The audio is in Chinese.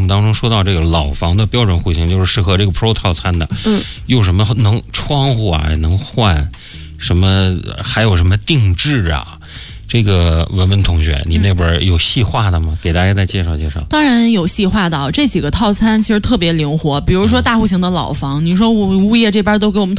当中说到这个老房的标准户型，就是适合这个 Pro 套餐的，有什么能窗户啊能换，什么还有什么定制啊？这个文文同学，你那边有细化的吗？给大家再介绍介绍。 当然有细化的，这几个套餐其实特别灵活。比如说大户型的老房，你说物业这边都给我们